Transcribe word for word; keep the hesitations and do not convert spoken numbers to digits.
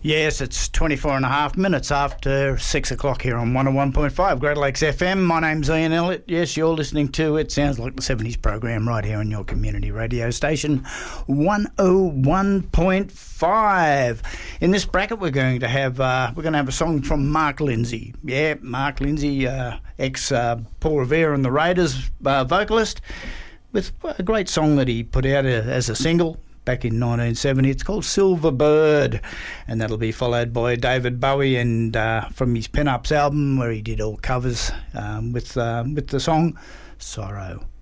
Yes, it's twenty-four and a half minutes after six o'clock here on one oh one point five Great Lakes F M. My name's Ian Elliott. Yes, you're listening to It Sounds Like the seventies program right here on your community radio station, one oh one point five. In this bracket, we're going to have uh, we're going to have a song from Mark Lindsay. Yeah, Mark Lindsay, uh, ex uh, Paul Revere and the Raiders uh, vocalist, with a great song that he put out as a single back in nineteen seventy. It's called Silver Bird, and that'll be followed by David Bowie and uh, from his Pin Ups album, where he did all covers um, with uh, with the song Sorrow.